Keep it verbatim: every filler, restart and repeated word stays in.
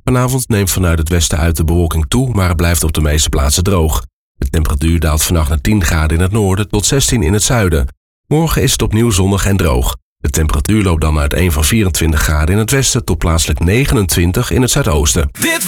Vanavond neemt vanuit het westen uit de bewolking toe, maar het blijft op de meeste plaatsen droog. De temperatuur daalt vannacht naar tien graden in het noorden tot zestien in het zuiden. Morgen is het opnieuw zonnig en droog. De temperatuur loopt dan uiteen van vierentwintig graden in het westen tot plaatselijk negenentwintig in het zuidoosten. Dit